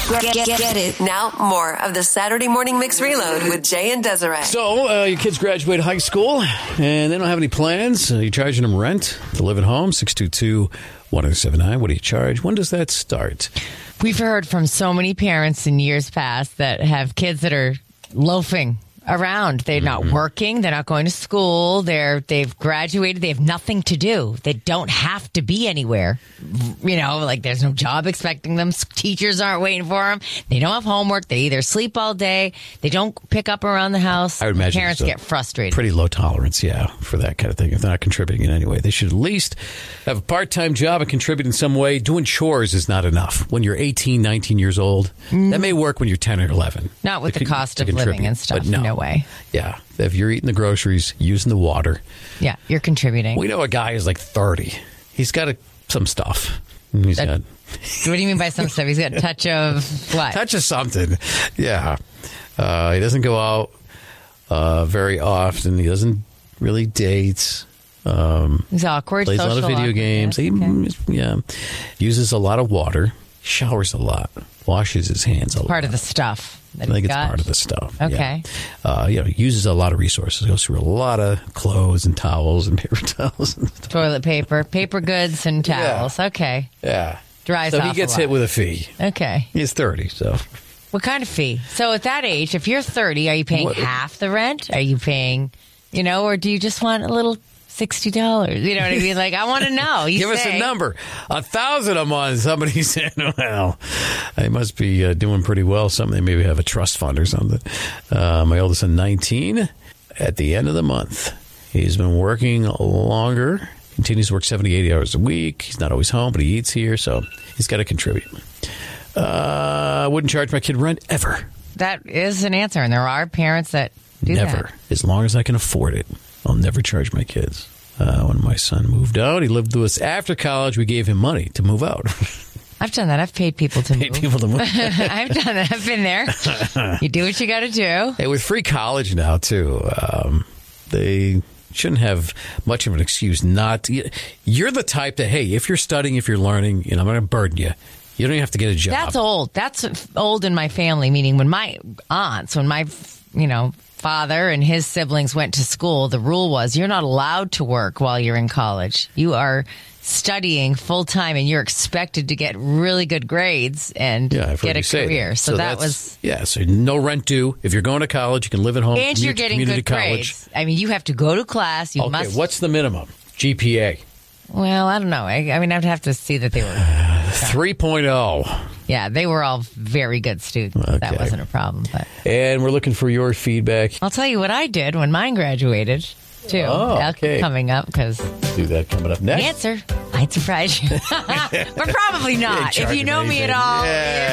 Get it. Now, more of the Saturday Morning Mix Reload with Jay and Desiree. So, your kids graduate high school, and they don't have any plans. You're charging them rent to live at home, 622-1079. What do you charge? When does that start? We've heard from so many parents in years past that have kids that are loafing around. They're not working. They're not going to school. They've graduated. They have nothing to do. They don't have to be anywhere. You know, like there's no job expecting them. Teachers aren't waiting for them. They don't have homework. They either sleep all day. They don't pick up around the house. I would imagine parents get frustrated. Pretty low tolerance, for that kind of thing. If they're not contributing in any way, they should at least have a part-time job and contribute in some way. Doing chores is not enough. When you're 18, 19 years old, that may work when you're 10 or 11. Not with the cost of living and stuff. But no way. Yeah. If you're eating the groceries, using the water. Yeah, you're contributing. We know a guy who's like 30. He's got some stuff. What do you mean by some stuff? He's got a touch of what? Touch of something. Yeah. He doesn't go out very often. He doesn't really date. He's awkward. Plays a lot of video games. Yes, Uses a lot of water. Showers a lot. Washes his hands a lot. Part of the stuff. I think it's part of the stuff. Okay. Yeah. Uses a lot of resources. Goes through a lot of clothes and towels and paper towels and stuff. Toilet paper, paper goods, and towels. Yeah. Okay. Yeah. Dries off. So he gets hit with a fee. Okay. He's 30, so. What kind of fee? So at that age, if you're 30, are you paying half the rent? Are you paying, or do you just want a little $60? You know what I mean? Like, I want to know. Give us a number. 1,000 a month. Somebody said, well, they must be doing pretty well. They maybe have a trust fund or something. My oldest son, 19, at the end of the month, he's been working longer, continues to work 70, 80 hours a week. He's not always home, but he eats here, so he's got to contribute. Wouldn't charge my kid rent ever. That is an answer, and there are parents that do that. Never. As long as I can afford it, I'll never charge my kids. When my son moved out, he lived with us after college. We gave him money to move out. I've done that. I've paid people to move. I've done that. I've been there. You do what you got to do. Hey, with free college now, too, they shouldn't have much of an excuse not to. You're the type that, hey, if you're studying, if you're learning, I'm going to burden you. You don't even have to get a job. That's old. That's old in my family, meaning when my father and his siblings went to school, the rule was you're not allowed to work while you're in college. You are studying full time and you're expected to get really good grades and get a career. So that was... Yeah, so no rent due. If you're going to college, you can live at home. And you're getting good grades. I mean, you have to go to class. You must... What's the minimum? GPA? Well, I don't know. I mean, I'd have to see that they were... 3.0. Yeah, they were all very good students. Okay. That wasn't a problem. But. And we're looking for your feedback. I'll tell you what I did when mine graduated, too. Oh, okay. Coming up, because... Do that coming up next. The answer might surprise you. But probably not. If you know me at all...